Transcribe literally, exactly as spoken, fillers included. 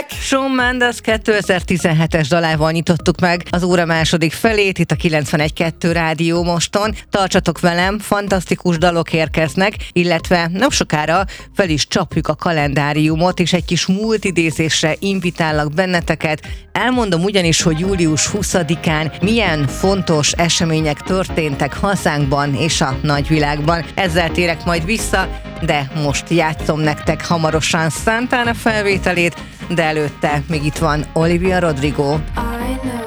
Shawn Mendes kétezer-tizenhetes dalával nyitottuk meg az óra második felét itt a kilencvenegy kettő Rádió Moston. Tartsatok velem, fantasztikus dalok érkeznek, illetve nem sokára fel is csapjuk a kalendáriumot, és egy kis múltidézésre invitállak benneteket. Elmondom ugyanis, hogy július huszadikán milyen fontos események történtek hazánkban és a nagyvilágban. Ezzel térek majd vissza, de most játszom nektek hamarosan Santana felvételét, de előtte még itt van Olivia Rodrigo.